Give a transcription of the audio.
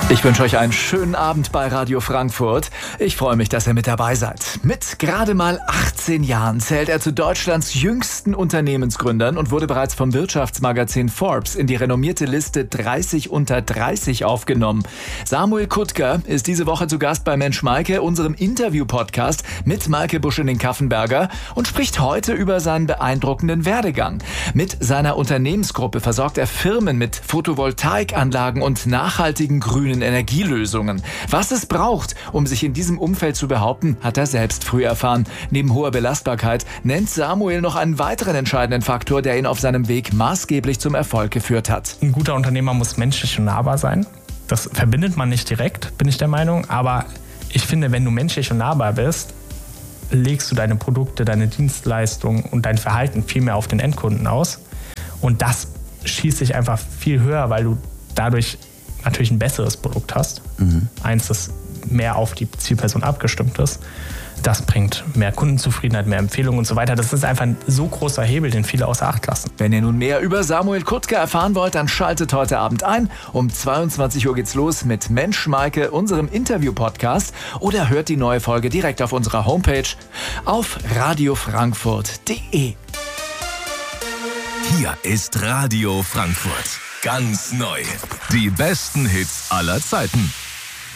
Ich wünsche euch einen schönen Abend bei Radio Frankfurt. Ich freue mich, dass ihr mit dabei seid. Mit gerade mal 18 Jahren zählt er zu Deutschlands jüngsten Unternehmensgründern und wurde bereits vom Wirtschaftsmagazin Forbes in die renommierte Liste 30 unter 30 aufgenommen. Samuel Kuttger ist diese Woche zu Gast bei Mensch Maike, unserem Interview-Podcast mit Maike Buschelin-Kaffenberger und spricht heute über seinen beeindruckenden Werdegang. Mit seiner Unternehmensgruppe versorgt er Firmen mit Photovoltaikanlagen und nachhaltigen grünen Energielösungen. Was es braucht, um sich in diesem Umfeld zu behaupten, hat er selbst früh erfahren. Neben hoher Belastbarkeit nennt Samuel noch einen weiteren entscheidenden Faktor, der ihn auf seinem Weg maßgeblich zum Erfolg geführt hat. Ein guter Unternehmer muss menschlich und nahbar sein. Das verbindet man nicht direkt, bin ich der Meinung. Aber ich finde, wenn du menschlich und nahbar bist, legst du deine Produkte, deine Dienstleistungen und dein Verhalten viel mehr auf den Endkunden aus. Und das schießt sich einfach viel höher, weil du dadurch natürlich ein besseres Produkt hast. Eins, das mehr auf die Zielperson abgestimmt ist. Das bringt mehr Kundenzufriedenheit, mehr Empfehlungen und so weiter. Das ist einfach ein so großer Hebel, den viele außer Acht lassen. Wenn ihr nun mehr über Samuel Kuttger erfahren wollt, dann schaltet heute Abend ein. Um 22 Uhr geht's los mit Mensch Maike, unserem Interview-Podcast. Oder hört die neue Folge direkt auf unserer Homepage auf radiofrankfurt.de. Hier ist Radio Frankfurt. Ganz neu. Die besten Hits aller Zeiten.